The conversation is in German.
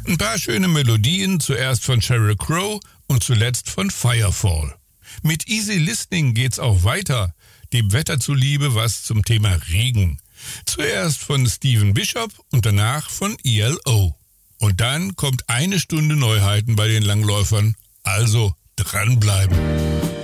Ein paar schöne Melodien, zuerst von Sheryl Crow und zuletzt von Firefall. Mit Easy Listening geht's auch weiter, dem Wetter zuliebe was zum Thema Regen. Zuerst von Stephen Bishop und danach von ELO. Und dann kommt 1 Stunde Neuheiten bei den Langläufern, also dranbleiben.